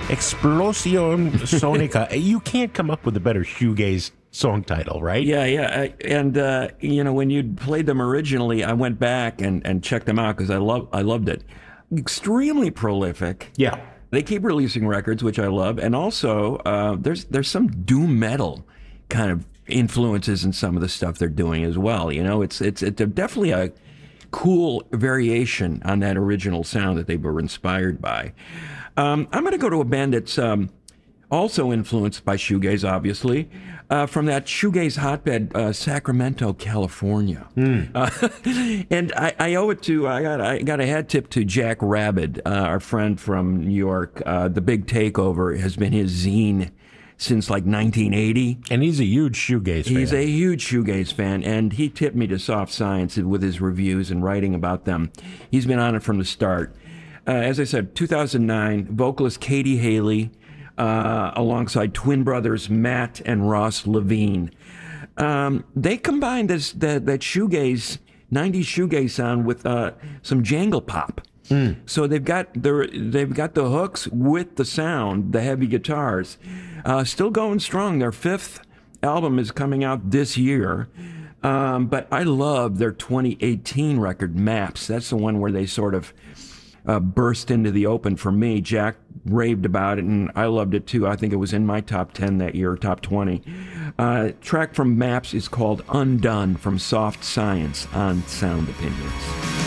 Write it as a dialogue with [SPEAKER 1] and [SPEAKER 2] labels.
[SPEAKER 1] Explosion Sonica. You can't come up with a better shoegaze song title, right?
[SPEAKER 2] Yeah. And when you played them originally, I went back and checked them out because I loved it. Extremely prolific.
[SPEAKER 1] Yeah.
[SPEAKER 2] They keep releasing records, which I love, and also there's some doom metal kind of influences in some of the stuff they're doing as well. It's definitely a cool variation on that original sound that they were inspired by. I'm going to go to a band that's also influenced by shoegaze, obviously, from that shoegaze hotbed, Sacramento, California. And I owe it to, I got a hat tip to Jack Rabid, our friend from New York. The Big Takeover has been his zine since like 1980.
[SPEAKER 1] And he's a huge shoegaze fan.
[SPEAKER 2] He's a huge shoegaze fan, and he tipped me to Soft Science with his reviews and writing about them. He's been on it from the start. As I said, 2009, vocalist Katie Haley, alongside twin brothers Matt and Ross Levine. They combined that shoegaze, 90s shoegaze sound with some jangle pop. So they've got the hooks with the sound, the heavy guitars. Still going strong. Their fifth album is coming out this year. But I love their 2018 record, Maps. That's the one where they sort of burst into the open for me. Jack raved about it, and I loved it too. I think it was in my top 10 that year, top 20. Track from Maps is called Undone from Soft Science on Sound Opinions.